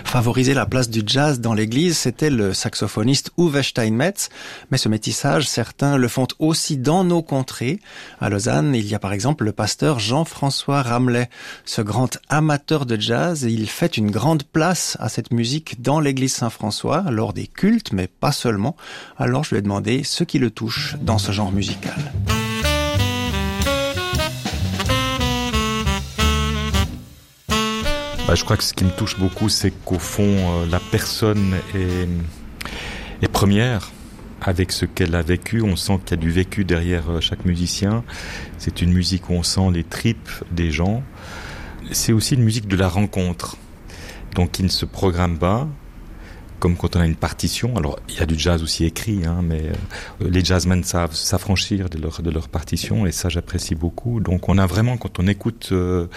favoriser la place du jazz dans l'église, c'était le saxophoniste Uwe Steinmetz. Mais ce métissage, certains le font aussi dans nos contrées. À Lausanne, il y a par exemple le pasteur Jean-François Ramelet. Ce grand amateur de jazz, il fait une grande place à cette musique dans l'église Saint-François, lors des cultes, mais pas seulement. Alors je lui ai demandé ce qui le touche dans ce genre musical. Je crois que ce qui me touche beaucoup, c'est qu'au fond, la personne est première avec ce qu'elle a vécu. On sent qu'il y a du vécu derrière chaque musicien. C'est une musique où on sent les tripes des gens. C'est aussi une musique de la rencontre, donc qui ne se programme pas, comme quand on a une partition. Alors, il y a du jazz aussi écrit, mais les jazzmen savent s'affranchir de leur partition, et ça, j'apprécie beaucoup. Donc, on a vraiment, quand on écoute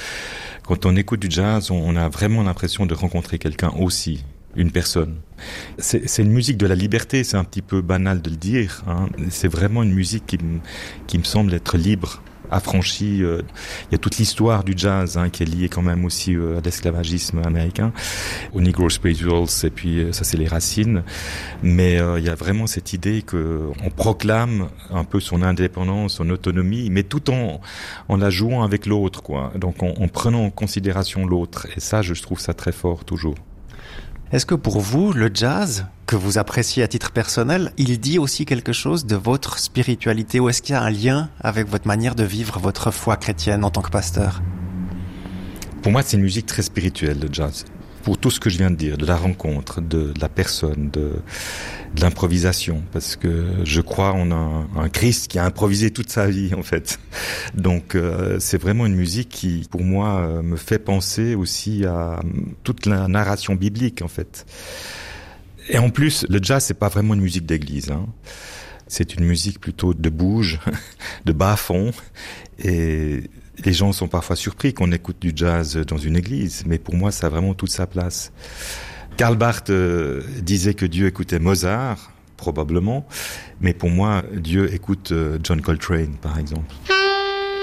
du jazz, on a vraiment l'impression de rencontrer quelqu'un aussi, une personne. C'est une musique de la liberté, c'est un petit peu banal de le dire, C'est vraiment une musique qui me semble être libre, affranchie. Il y a toute l'histoire du jazz qui est liée quand même aussi à l'esclavagisme américain, au Negro Spirituals, et puis ça c'est les racines. Mais il y a vraiment cette idée que on proclame un peu son indépendance, son autonomie, mais tout en la jouant avec l'autre, quoi. Donc en prenant en considération l'autre. Et ça, je trouve ça très fort toujours. Est-ce que pour vous, le jazz, que vous appréciez à titre personnel, il dit aussi quelque chose de votre spiritualité, ou est-ce qu'il y a un lien avec votre manière de vivre votre foi chrétienne en tant que pasteur? Pour moi, c'est une musique très spirituelle, le jazz. Pour tout ce que je viens de dire, de la rencontre, de la personne, de l'improvisation, parce que je crois on a un Christ qui a improvisé toute sa vie, en fait. Donc c'est vraiment une musique qui, pour moi, me fait penser aussi à toute la narration biblique, en fait. Et en plus, le jazz, c'est pas vraiment une musique d'église, C'est une musique plutôt de bouge, de bas-fond, et les gens sont parfois surpris qu'on écoute du jazz dans une église, mais pour moi, ça a vraiment toute sa place. Karl Barth disait que Dieu écoutait Mozart, probablement, mais pour moi, Dieu écoute John Coltrane, par exemple.